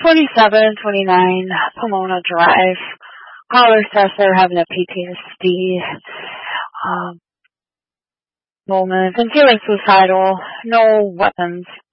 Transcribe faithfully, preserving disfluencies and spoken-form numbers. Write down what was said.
twenty-seven twenty-nine Pomona Drive. Caller says they're having a P T S D um, moment and feeling suicidal. No weapons